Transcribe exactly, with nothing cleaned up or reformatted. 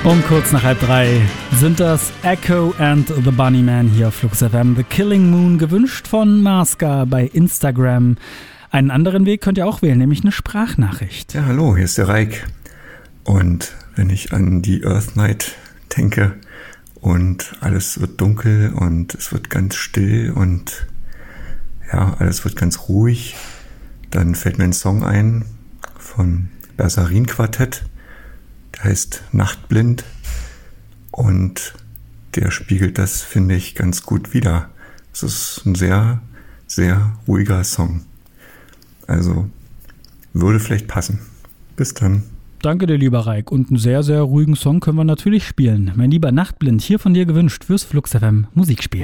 Um kurz nach halb drei sind das Echo and the Bunnyman hier auf Flux F M. The Killing Moon, gewünscht von Maska bei Instagram. Einen anderen Weg könnt ihr auch wählen, nämlich eine Sprachnachricht. Ja, hallo, hier ist der Reik. Und wenn ich an die Earth Night denke und alles wird dunkel und es wird ganz still und ja, alles wird ganz ruhig, dann fällt mir ein Song ein vom Bersarin Quartett. Der heißt Nachtblind und der spiegelt das, finde ich, ganz gut wider. Es ist ein sehr, sehr ruhiger Song. Also würde vielleicht passen. Bis dann. Danke dir, lieber Reik. Und einen sehr, sehr ruhigen Song können wir natürlich spielen. Mein lieber Nachtblind, hier von dir gewünscht fürs Flux F M Musikspiel.